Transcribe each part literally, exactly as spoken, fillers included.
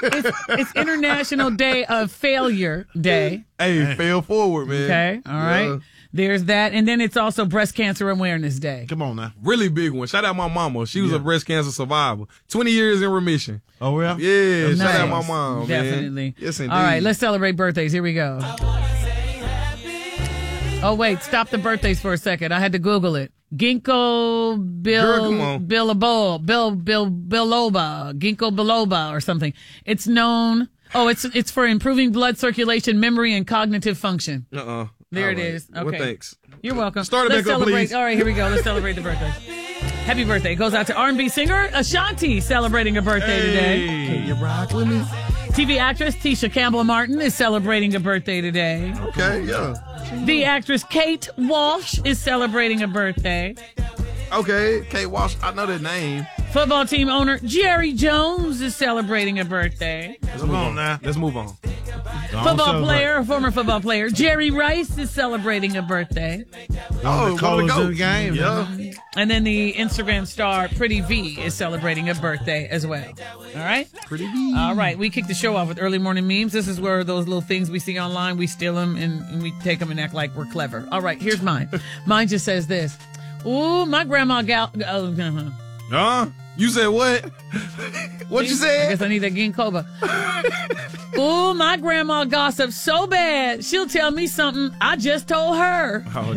it's, it's International Day of Failure Day. Hey, fail forward, man. Okay, all right. Yeah. There's that. And then it's also Breast Cancer Awareness Day. Come on now. Really big one. Shout out my mama. She was yeah. a breast cancer survivor. twenty years in remission. Oh, yeah? Yeah. Nice. Shout out my mom, Definitely. Man. Yes, indeed. All right, let's celebrate birthdays. Here we go. Oh, wait. Stop the birthdays for a second. I had to Google it. Ginkgo Bill Biloba, Bill Bill Biloba, Ginkgo biloba or something. It's known. Oh, it's it's for improving blood circulation, memory, and cognitive function. Uh-uh. There All it right. is. Okay. Well, thanks. You're welcome. Start it Let's back up, celebrate. please. All right, here we go. Let's celebrate the birthday. Happy birthday goes out to R and B singer Ashanti, celebrating her birthday Hey, today. Can you rock with me? T V actress Tisha Campbell-Martin is celebrating a birthday today. Okay, yeah. The actress Kate Walsh is celebrating a birthday. Okay, Kate Walsh, I know that name. Football team owner Jerry Jones is celebrating a birthday. Let's move on now. Let's move on. Football player, former football player Jerry Rice is celebrating a birthday. Oh, the colors of the game. Yeah. And then the Instagram star Pretty V is celebrating a birthday as well. All right? Pretty V. All right. We kick the show off with early morning memes. This is where those little things we see online, we steal them and, and we take them and act like we're clever. All right. Here's mine. Mine just says this. Ooh, my grandma gal. Oh, uh-huh. Huh? You said what? What you said? I guess I need that ginkgo. Ooh, my grandma gossips so bad, she'll tell me something I just told her. Oh,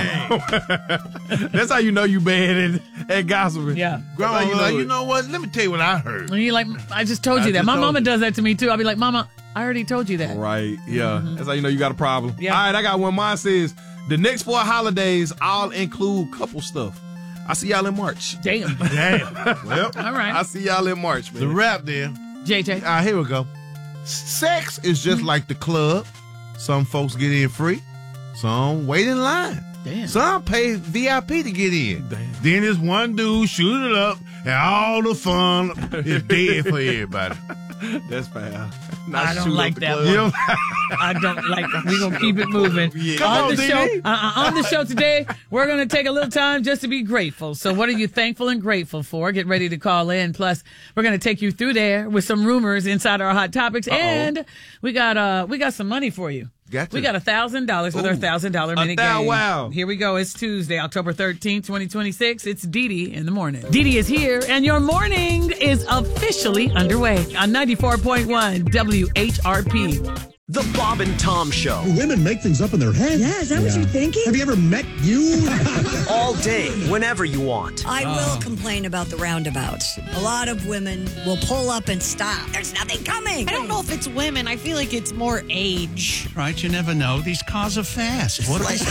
damn. That's how you know you bad at, at gossiping. Yeah. Grandma, you you know, know, like, you know what? Let me tell you what I heard. And you're like, I just told you I that. just My told mama you. does that to me, too. I'll be like, Mama, I already told you that. Right, yeah. Mm-hmm. That's how you know you got a problem. Yeah. All right, I got one. Mine says, the next four holidays all include couple stuff. I see y'all in March. Damn. Damn. Well, All right. I see y'all in March, man. the rap there. J J. All right, here we go. Sex is just like the club. Some folks get in free. Some wait in line. Damn. Some pay V I P to get in. Damn. Then there's one dude shoot it up, and all the fun is dead for everybody. That's foul. I don't shoot up like the that club. You know? I don't like that. We're going to keep it moving. Yeah. Come on, on, the D D. show, uh, on the show today, we're going to take a little time just to be grateful. So what are you thankful and grateful for? Get ready to call in. Plus, we're going to take you through there with some rumors inside our Hot Topics. Uh-oh. And we got uh we got some money for you. Gotcha. We got one thousand dollars with Ooh. our one thousand dollars minute thou- game. wow. Here we go. It's Tuesday, October thirteenth, twenty twenty-six. It's Dee Dee in the morning. Dee Dee is here, and your morning is officially underway on ninety-four point one W H R P. The Bob and Tom Show. Women make things up in their head. Yeah, is that what you're thinking? Have you ever met you? All day, whenever you want. I will complain about the roundabouts. A lot of women will pull up and stop. There's nothing coming. I don't know if it's women. I feel like it's more age. Right, you never know. These cars are fast. What They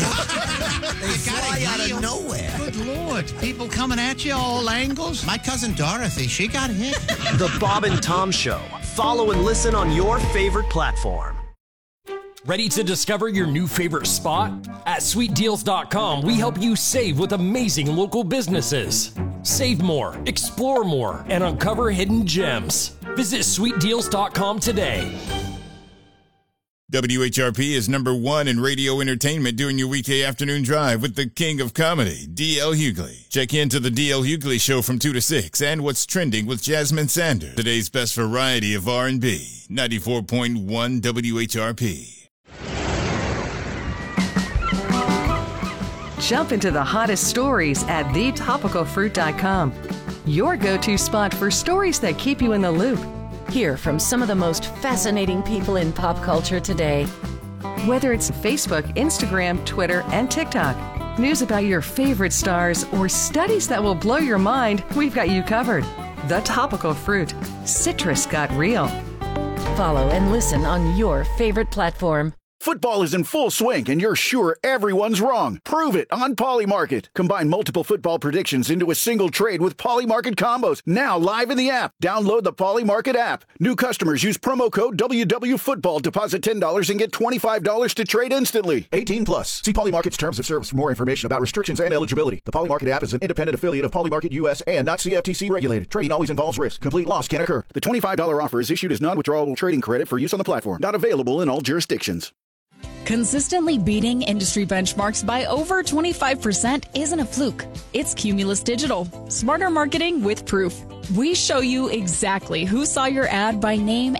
fly out of nowhere. Good Lord. People coming at you all angles. My cousin Dorothy, she got hit. The Bob and Tom Show. Follow and listen on your favorite platform. Ready to discover your new favorite spot? At sweet deals dot com, we help you save with amazing local businesses. Save more, explore more, and uncover hidden gems. Visit sweet deals dot com today. W H R P is number one in radio entertainment during your weekday afternoon drive with the king of comedy, D L Hughley. Check into the D L Hughley Show from two to six and what's trending with Jasmine Sanders. Today's best variety of R and B, ninety-four point one W H R P. Jump into the hottest stories at the topical fruit dot com. Your go-to spot for stories that keep you in the loop. Hear from some of the most fascinating people in pop culture today. Whether it's Facebook, Instagram, Twitter, and TikTok, news about your favorite stars, or studies that will blow your mind, we've got you covered. The Topical Fruit. Citrus got real. Follow and listen on your favorite platform. Football is in full swing, and you're sure everyone's wrong. Prove it on Polymarket. Combine multiple football predictions into a single trade with Polymarket combos. Now live in the app. Download the Polymarket app. New customers use promo code W W Football. Deposit ten dollars and get twenty-five dollars to trade instantly. eighteen plus. See Polymarket's terms of service for more information about restrictions and eligibility. The Polymarket app is an independent affiliate of Polymarket U S and not C F T C regulated. Trading always involves risk. Complete loss can occur. The twenty-five dollars offer is issued as non-withdrawable trading credit for use on the platform. Not available in all jurisdictions. Consistently beating industry benchmarks by over twenty-five percent isn't a fluke. It's Cumulus Digital. Smarter marketing with proof. We show you exactly who saw your ad by name